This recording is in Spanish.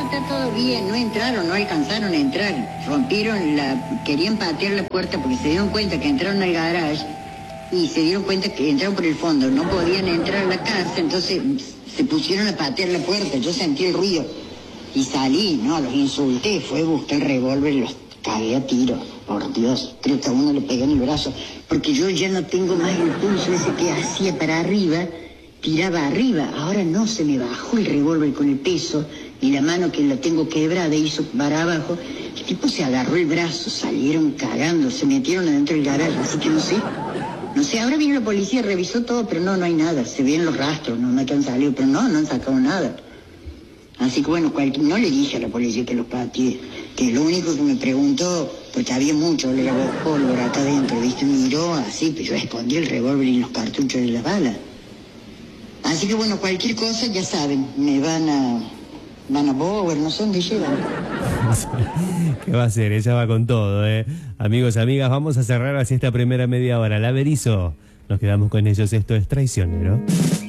está todo bien, no entraron, no alcanzaron a entrar. Querían patear la puerta porque se dieron cuenta que entraron al garage y se dieron cuenta que entraron por el fondo, no podían entrar a la casa, entonces se pusieron a patear la puerta. Yo sentí el ruido y salí, no, los insulté, busqué el revólver y los cagué a tiro. Por Dios, creo que a uno le pegué en el brazo, porque yo ya no tengo más el pulso ese que hacía para arriba, tiraba arriba, ahora no, se me bajó el revólver con el peso y la mano que la tengo quebrada hizo para abajo. El tipo se agarró el brazo, salieron cagando, se metieron adentro del garaje, así que no sé, ahora vino la policía, revisó todo, pero no hay nada, se ven los rastros, no que han salido, pero no han sacado nada. Así que bueno, no le dije a la policía que los pateé, que lo único que me preguntó, porque había mucho pólvora acá adentro, ¿viste? Miró así, pero yo escondí el revólver y los cartuchos de las balas. Así que bueno, cualquier cosa ya saben, me van a Bower, no sé dónde llevan. ¿Qué va a hacer? Ella va con todo, ¿eh? Amigos, amigas, vamos a cerrar así esta primera media hora. La Berizo, nos quedamos con ellos, esto es Traicionero.